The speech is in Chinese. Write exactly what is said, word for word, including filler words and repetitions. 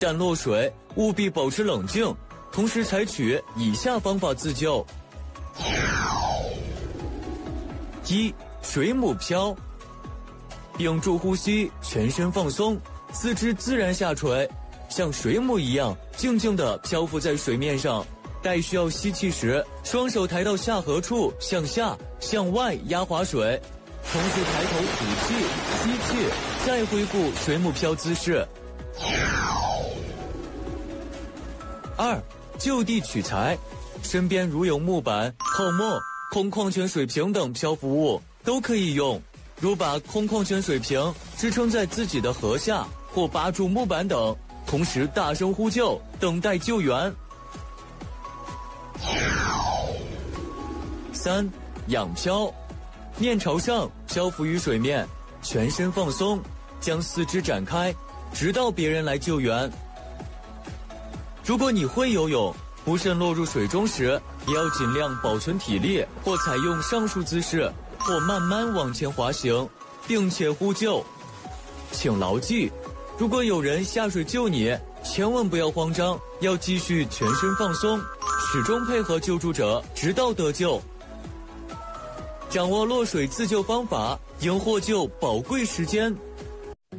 但落水务必保持冷静，同时采取以下方法自救。一、水母漂。屏住呼吸，全身放松，四肢自然下垂，像水母一样静静地漂浮在水面上。待需要吸气时，双手抬到下颌处，向下向外压划水，同时抬头吐气吸气，再恢复水母漂姿势。二、就地取材。身边如有木板、泡沫、空矿泉水瓶等漂浮物都可以用，如把空矿泉水瓶支撑在自己的颌下，或扒住木板等，同时大声呼救，等待救援。三、仰漂。面朝上漂浮于水面，全身放松，将四肢展开，直到别人来救援。如果你会游泳，不慎落入水中时，也要尽量保存体力，或采用上述姿势，或慢慢往前滑行，并且呼救。请牢记，如果有人下水救你，千万不要慌张，要继续全身放松，始终配合救助者，直到得救。掌握落水自救方法，应获救宝贵时间。